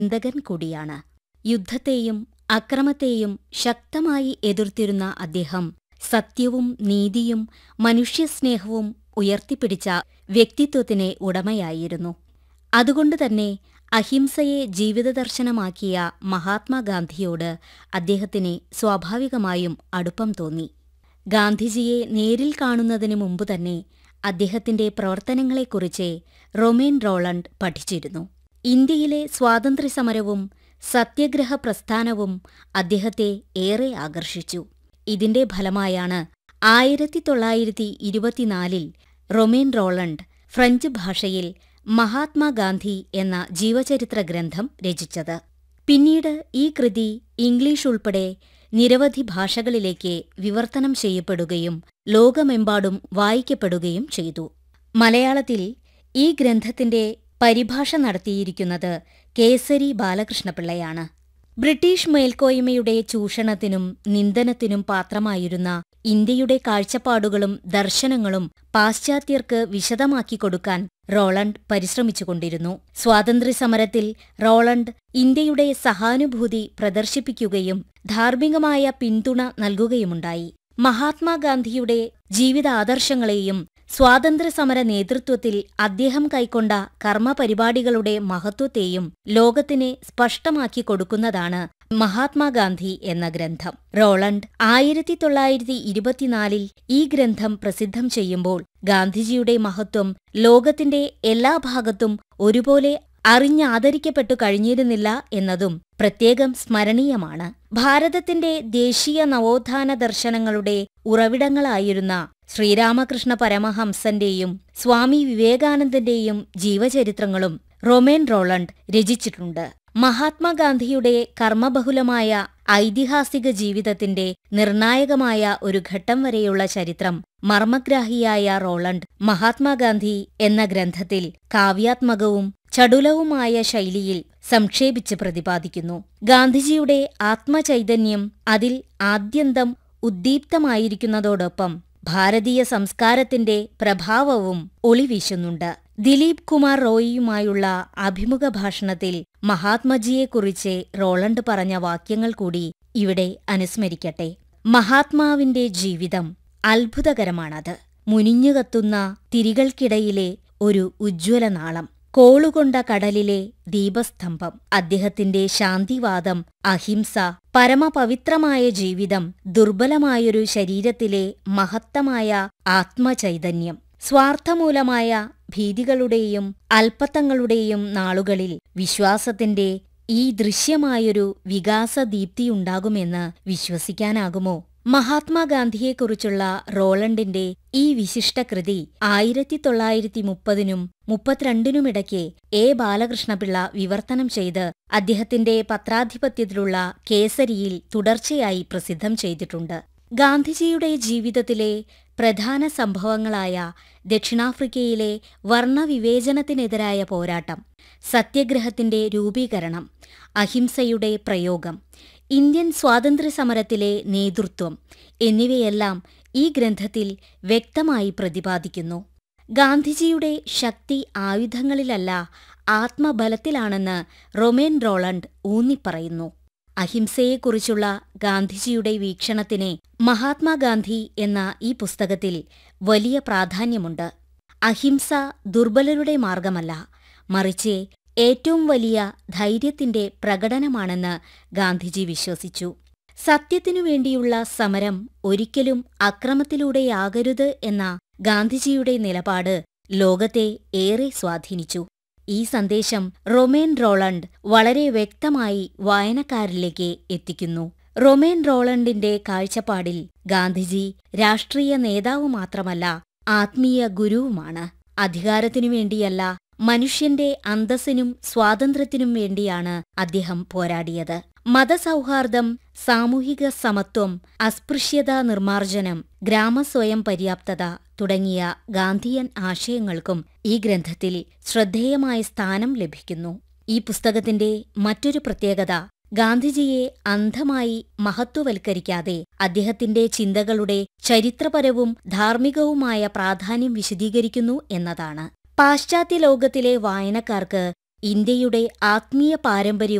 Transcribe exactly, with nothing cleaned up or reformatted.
ചിന്തകൻ കൂടിയാണ്. യുദ്ധത്തെയും അക്രമത്തെയും ശക്തമായി എതിർത്തിരുന്ന അദ്ദേഹം സത്യവും നീതിയും മനുഷ്യസ്നേഹവും ഉയർത്തിപ്പിടിച്ച വ്യക്തിത്വത്തിന് ഉടമയായിരുന്നു. അതുകൊണ്ടുതന്നെ അഹിംസയെ ജീവിതദർശനമാക്കിയ മഹാത്മാഗാന്ധിയോട് അദ്ദേഹത്തിന് സ്വാഭാവികമായും അടുപ്പം തോന്നി. ഗാന്ധിജിയെ നേരിൽ കാണുന്നതിനു മുമ്പുതന്നെ അദ്ദേഹത്തിന്റെ പ്രവർത്തനങ്ങളെക്കുറിച്ച് റൊമേൻ റോളണ്ട് പഠിച്ചിരുന്നു. ഇന്ത്യയിലെ സ്വാതന്ത്ര്യസമരവും സത്യഗ്രഹ പ്രസ്ഥാനവും അദ്ദേഹത്തെ ഏറെ ആകർഷിച്ചു. ഇതിന്റെ ഫലമായാണ് ആയിരത്തി തൊള്ളായിരത്തി ഇരുപത്തിനാലിൽ റൊമേൻ റോളണ്ട് ഫ്രഞ്ച് ഭാഷയിൽ മഹാത്മാഗാന്ധി എന്ന ജീവചരിത്ര ഗ്രന്ഥം രചിച്ചത്. പിന്നീട് ഈ കൃതി ഇംഗ്ലീഷ് ഉൾപ്പെടെ നിരവധി ഭാഷകളിലേക്ക് വിവർത്തനം ചെയ്യപ്പെടുകയും ലോകമെമ്പാടും വായിക്കപ്പെടുകയും ചെയ്തു. മലയാളത്തിൽ ഈ ഗ്രന്ഥത്തിന്റെ പരിഭാഷ നടത്തിയിരിക്കുന്നത് കേസരി ബാലകൃഷ്ണപിള്ളയാണ്. ബ്രിട്ടീഷ് മേൽക്കോയ്മയുടെ ചൂഷണത്തിനും നിന്ദനത്തിനും പാത്രമായിരുന്ന ഇന്ത്യയുടെ കാഴ്ചപ്പാടുകളും ദർശനങ്ങളും പാശ്ചാത്യർക്ക് വിശദമാക്കിക്കൊടുക്കാൻ റോളണ്ട് പരിശ്രമിച്ചുകൊണ്ടിരുന്നു. സ്വാതന്ത്ര്യസമരത്തിൽ റോളണ്ട് ഇന്ത്യയുടെ സഹാനുഭൂതി പ്രദർശിപ്പിക്കുകയും ധാർമ്മികമായ പിന്തുണ നൽകുകയുമുണ്ടായി. മഹാത്മാഗാന്ധിയുടെ ജീവിതാദർശങ്ങളെയും സ്വാതന്ത്ര്യസമര നേതൃത്വത്തിൽ അദ്ദേഹം കൈക്കൊണ്ട കർമ്മപരിപാടികളുടെ മഹത്വത്തെയും ലോകത്തിന് സ്പഷ്ടമാക്കി കൊടുക്കുന്നതാണ് മഹാത്മാഗാന്ധി എന്ന ഗ്രന്ഥം. റോളണ്ട് ആയിരത്തി തൊള്ളായിരത്തി ഇരുപത്തിനാലിൽ ഈ ഗ്രന്ഥം പ്രസിദ്ധം ചെയ്യുമ്പോൾ ഗാന്ധിജിയുടെ മഹത്വം ലോകത്തിന്റെ എല്ലാ ഭാഗത്തും ഒരുപോലെ അറിഞ്ഞാദരിക്കപ്പെട്ടു കഴിഞ്ഞിരുന്നില്ല എന്നതും പ്രത്യേകം സ്മരണീയമാണ്. ഭാരതത്തിന്റെ ദേശീയ നവോത്ഥാന ദർശനങ്ങളുടെ ഉറവിടങ്ങളായിരുന്ന ശ്രീരാമകൃഷ്ണ പരമഹംസന്റെയും സ്വാമി വിവേകാനന്ദന്റെയും ജീവചരിത്രങ്ങളും റൊമേൻ റോളണ്ട് രചിച്ചിട്ടുണ്ട്. മഹാത്മാഗാന്ധിയുടെ കർമ്മബഹുലമായ ഐതിഹാസിക ജീവിതത്തിന്റെ നിർണായകമായ ഒരു ഘട്ടം വരെയുള്ള ചരിത്രം മർമ്മഗ്രാഹിയായ റോളണ്ട് മഹാത്മാഗാന്ധി എന്ന ഗ്രന്ഥത്തിൽ കാവ്യാത്മകവും ചടുലവുമായ ശൈലിയിൽ സംക്ഷേപിച്ച് പ്രതിപാദിക്കുന്നു. ഗാന്ധിജിയുടെ ആത്മചൈതന്യം അതിൽ ആദ്യന്തം ഉദ്ദീപ്തമായിരിക്കുന്നതോടൊപ്പം ഭാരതീയ സംസ്കാരത്തിന്റെ പ്രഭാവവും ഒളിവീശുന്നുണ്ട്. ദിലീപ് കുമാർ റോയിയുമായുള്ള അഭിമുഖ ഭാഷണത്തിൽ മഹാത്മജിയെക്കുറിച്ച് റോളണ്ട് പറഞ്ഞ വാക്യങ്ങൾ കൂടി ഇവിടെ അനുസ്മരിക്കട്ടെ. മഹാത്മാവിന്റെ ജീവിതം അത്ഭുതകരമാണത്. മുനിഞ്ഞുകത്തുന്ന തിരികൾക്കിടയിലെ ഒരു ഉജ്ജ്വല നാളം, കോളുകൊണ്ട കടലിലെ ദീപസ്തംഭം, അദ്ദേഹത്തിന്റെ ശാന്തിവാദം, അഹിംസ, പരമപവിത്രമായ ജീവിതം, ദുർബലമായൊരു ശരീരത്തിലെ മഹത്തമായ ആത്മചൈതന്യം, സ്വാർത്ഥമൂലമായ ഭീതികളുടെയും അല്പത്തങ്ങളുടെയും നാളുകളിൽ വിശ്വാസത്തിന്റെ ഈ ദൃശ്യമായൊരു വികാസദീപ്തിയുണ്ടാകുമെന്ന് വിശ്വസിക്കാനാകുമോ? മഹാത്മാഗാന്ധിയെക്കുറിച്ചുള്ള റോളണ്ടിന്റെ ഈ വിശിഷ്ടകൃതി ആയിരത്തി തൊള്ളായിരത്തി മുപ്പതിനും മുപ്പത്തിരണ്ടിനുമിടയ്ക്ക് എ ബാലകൃഷ്ണപിള്ള വിവർത്തനം ചെയ്ത് അദ്ദേഹത്തിന്റെ പത്രാധിപത്യത്തിലുള്ള കേസരിയിൽ തുടർച്ചയായി പ്രസിദ്ധം ചെയ്തിട്ടുണ്ട്. ഗാന്ധിജിയുടെ ജീവിതത്തിലെ പ്രധാന സംഭവങ്ങളായ ദക്ഷിണാഫ്രിക്കയിലെ വർണ്ണവിവേചനത്തിനെതിരായ പോരാട്ടം, സത്യഗ്രഹത്തിന്റെ രൂപീകരണം, അഹിംസയുടെ പ്രയോഗം, ഇന്ത്യൻ സ്വാതന്ത്ര്യസമരത്തിലെ നേതൃത്വം എന്നിവയെല്ലാം ഈ ഗ്രന്ഥത്തിൽ വ്യക്തമായി പ്രതിപാദിക്കുന്നു. ഗാന്ധിജിയുടെ ശക്തി ആയുധങ്ങളിലല്ല, ആത്മബലത്തിലാണെന്ന് റൊമേൻ റോളണ്ട് ഊന്നിപ്പറയുന്നു. അഹിംസയെക്കുറിച്ചുള്ള ഗാന്ധിജിയുടെ വീക്ഷണത്തിന് മഹാത്മാഗാന്ധി എന്ന ഈ പുസ്തകത്തിൽ വലിയ പ്രാധാന്യമുണ്ട്. അഹിംസ ദുർബലരുടെ മാർഗമല്ല, മറിച്ച് ഏറ്റവും വലിയ ധൈര്യത്തിന്റെ പ്രകടനമാണെന്ന് ഗാന്ധിജി വിശ്വസിച്ചു. സത്യത്തിനു വേണ്ടിയുള്ള സമരം ഒരിക്കലും അക്രമത്തിലൂടെയാകരുത് എന്ന ഗാന്ധിജിയുടെ നിലപാട് ലോകത്തെ ഏറെ സ്വാധീനിച്ചു. ഈ സന്ദേശം റൊമേൻ റോളണ്ട് വളരെ വ്യക്തമായി വായനക്കാരിലേക്ക് എത്തിക്കുന്നു. റൊമേൻ റോളണ്ടിന്റെ കാഴ്ചപ്പാടിൽ ഗാന്ധിജി രാഷ്ട്രീയ നേതാവ് മാത്രമല്ല, ആത്മീയ ഗുരുവുമാണ്. അധികാരത്തിനു വേണ്ടിയല്ല, മനുഷ്യന്റെ അന്തസ്സിനും സ്വാതന്ത്ര്യത്തിനും വേണ്ടിയാണ് അദ്ദേഹം പോരാടിയത്. മതസൗഹാർദ്ദം, സാമൂഹിക സമത്വം, അസ്പൃശ്യതാ നിർമ്മാർജ്ജനം, ഗ്രാമസ്വയം പര്യാപ്തത തുടങ്ങിയ ഗാന്ധിയൻ ആശയങ്ങൾക്കും ഈ ഗ്രന്ഥത്തിൽ ശ്രദ്ധേയമായ സ്ഥാനം ലഭിക്കുന്നു. ഈ പുസ്തകത്തിന്റെ മറ്റൊരു പ്രത്യേകത ഗാന്ധിജിയെ അന്ധമായി മഹത്വവൽക്കരിക്കാതെ അദ്ദേഹത്തിന്റെ ചിന്തകളുടെ ചരിത്രപരവും ധാർമ്മികവുമായ പ്രാധാന്യം വിശദീകരിക്കുന്നു എന്നതാണ്. പാശ്ചാത്യ ലോകത്തിലെ വായനക്കാർക്ക് ഇന്ത്യയുടെ ആത്മീയ പാരമ്പര്യവും